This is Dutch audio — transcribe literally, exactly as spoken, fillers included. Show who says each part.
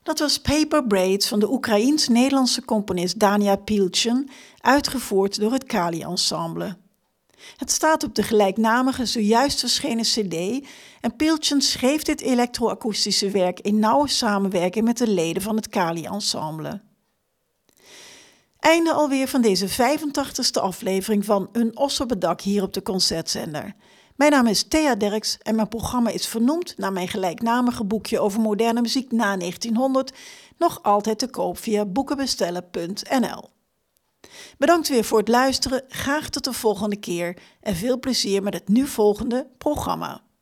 Speaker 1: Dat was Paper Braids van de Oekraïens-Nederlandse componist Dania Pilchen, uitgevoerd door het Kali Ensemble. Het staat op de gelijknamige zojuist verschenen cd en Pilchen schreef dit elektroakoestische werk in nauwe samenwerking met de leden van het Kali Ensemble. Einde alweer van deze vijfentachtigste aflevering van Een Os op het dak hier op de Concertzender. Mijn naam is Thea Derks en mijn programma is vernoemd naar mijn gelijknamige boekje over moderne muziek na negentienhonderd, nog altijd te koop via boekenbestellen punt n l. Bedankt weer voor het luisteren, graag tot de volgende keer en veel plezier met het nu volgende programma.